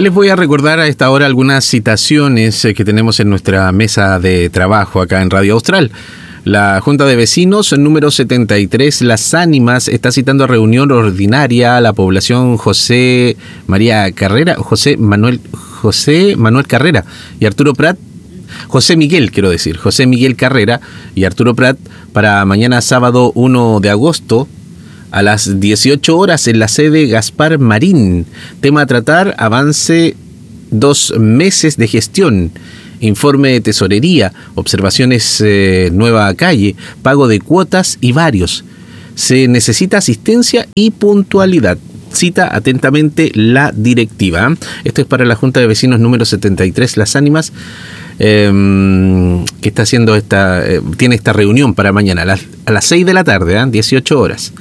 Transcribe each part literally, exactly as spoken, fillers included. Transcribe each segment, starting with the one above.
Les voy a recordar a esta hora algunas citaciones que tenemos en nuestra mesa de trabajo acá en Radio Austral. La Junta de Vecinos número setenta y tres, Las Ánimas, está citando a reunión ordinaria a la población José María Carrera, José Manuel, José Manuel Carrera y Arturo Prat, José Miguel, quiero decir, José Miguel Carrera y Arturo Prat para mañana sábado uno de agosto a las dieciocho horas en la sede Gaspar Marín. Tema a tratar, avance dos meses de gestión. Informe de tesorería, observaciones eh, nueva calle, pago de cuotas y varios. Se necesita asistencia y puntualidad. Cita atentamente la directiva. Esto es para la Junta de Vecinos número setenta y tres, Las Ánimas, eh, que está haciendo esta, eh, tiene esta reunión para mañana a las, a las seis de la tarde, ¿eh? dieciocho horas.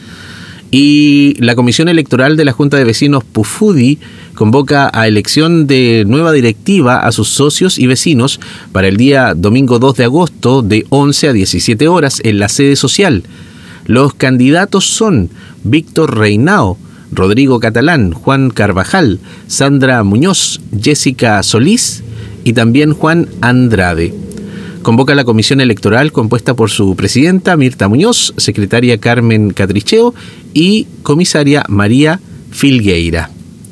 Y la Comisión Electoral de la Junta de Vecinos Pufudi convoca a elección de nueva directiva a sus socios y vecinos para el día domingo dos de agosto de once a diecisiete horas en la sede social. Los candidatos son Víctor Reinao, Rodrigo Catalán, Juan Carvajal, Sandra Muñoz, Jessica Solís y también Juan Andrade. Convoca a la comisión electoral compuesta por su presidenta Mirta Muñoz, secretaria Carmen Catricheo y comisaria María Filgueira.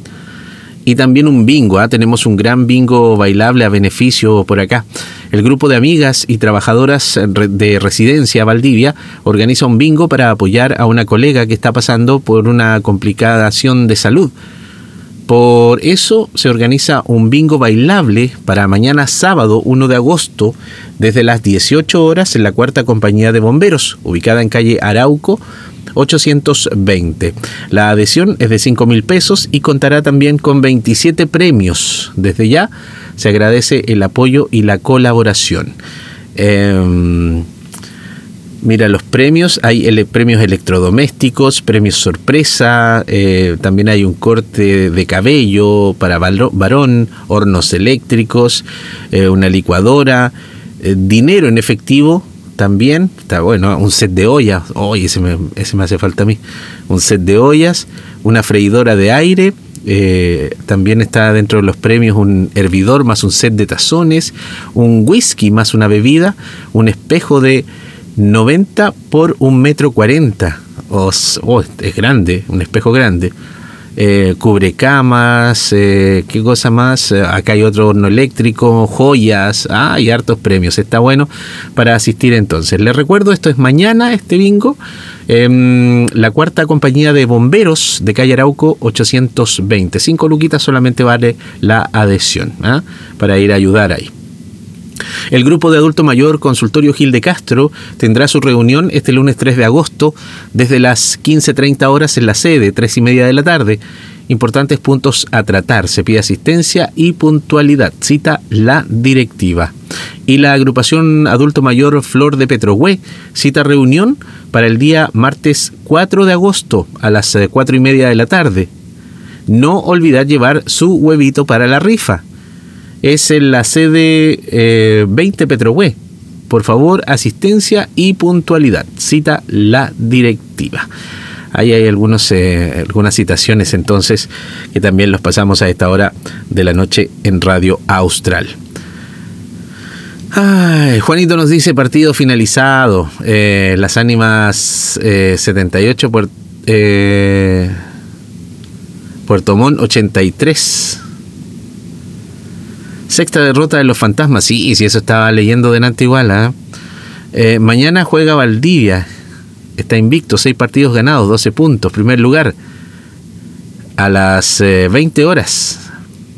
Y también un bingo, ¿eh? Tenemos un gran bingo bailable a beneficio por acá. El grupo de amigas y trabajadoras de Residencia Valdivia organiza un bingo para apoyar a una colega que está pasando por una complicación de salud. Por eso se organiza un bingo bailable para mañana sábado uno de agosto desde las dieciocho horas en la Cuarta Compañía de Bomberos, ubicada en calle Arauco ochocientos veinte. La adhesión es de cinco mil pesos y contará también con veintisiete premios. Desde ya se agradece el apoyo y la colaboración. Eh, Mira, los premios, hay ele- premios electrodomésticos, premios sorpresa, eh, también hay un corte de cabello para valo- varón, hornos eléctricos, eh, una licuadora, eh, dinero en efectivo también, está bueno, un set de ollas, oye, ese me, ese me hace falta a mí, un set de ollas, una freidora de aire, eh, también está dentro de los premios un hervidor más un set de tazones, un whisky más una bebida, un espejo de noventa por un metro cuarenta. Oh, oh, es grande, un espejo grande. Eh, cubre camas, eh, ¿qué cosa más? Eh, acá hay otro horno eléctrico, joyas, ah, hay hartos premios. Está bueno para asistir entonces. Les recuerdo, esto es mañana, este bingo. Eh, la Cuarta Compañía de Bomberos de calle Arauco ochocientos veinte. Cinco luquitas solamente vale la adhesión, ¿eh? Para ir a ayudar ahí. El grupo de adulto mayor Consultorio Gil de Castro tendrá su reunión este lunes tres de agosto desde las quince treinta horas en la sede, tres y media de la tarde. Importantes puntos a tratar. Se pide asistencia y puntualidad. Cita la directiva. Y la agrupación adulto mayor Flor de Petrohue cita reunión para el día martes cuatro de agosto a las cuatro y media de la tarde. No olvidar llevar su huevito para la rifa. Es en la sede eh, veinte Petrohue. Por favor, asistencia y puntualidad. Cita la directiva. Ahí hay algunos, eh, algunas citaciones entonces que también los pasamos a esta hora de la noche en Radio Austral. Ay, Juanito nos dice partido finalizado. Eh, Las Ánimas eh, setenta y ocho, Puerto, eh, Puerto Montt ochenta y tres. Sexta derrota de los fantasmas. Sí, sí, eso estaba leyendo delante igual. ¿eh? Eh, mañana juega Valdivia. Está invicto, seis partidos ganados, doce puntos. Primer lugar. A las eh, veinte horas.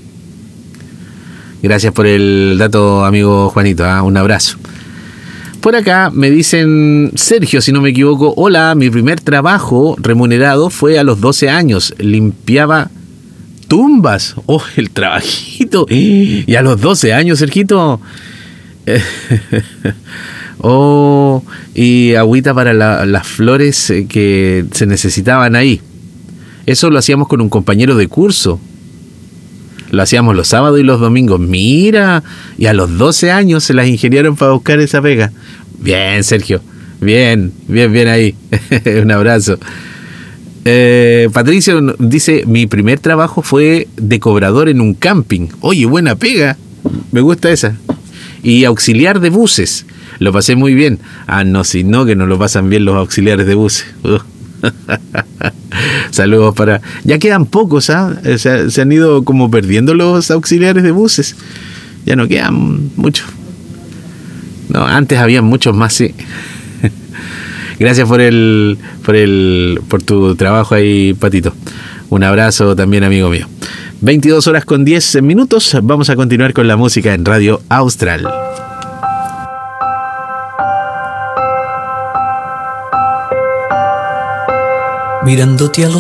Gracias por el dato, amigo Juanito. ¿eh? Un abrazo. Por acá me dicen, Sergio, si no me equivoco, hola, mi primer trabajo remunerado fue a los doce años. Limpiaba tumbas. Oh, el trabajito. Y a los doce años, Sergito. Oh, y agüita para la, las flores que se necesitaban ahí. Eso lo hacíamos con un compañero de curso. Lo hacíamos los sábados y los domingos. Mira, y a los doce años se las ingeniaron para buscar esa pega. Bien, Sergio. Bien, bien, bien ahí. Un abrazo. Eh, Patricio dice, mi primer trabajo fue de cobrador en un camping. Oye, buena pega. Me gusta esa. Y auxiliar de buses. Lo pasé muy bien. Ah, no, si no, que no lo pasan bien los auxiliares de buses. Uh. Saludos para... Ya quedan pocos, ¿ah? ¿eh? Se, se han ido como perdiendo los auxiliares de buses. Ya no quedan muchos. No, antes había muchos más, sí. Gracias por el, por el, por tu trabajo ahí, Patito. Un abrazo también, amigo mío. veintidós horas con diez minutos. Vamos a continuar con la música en Radio Austral. Mirándote a los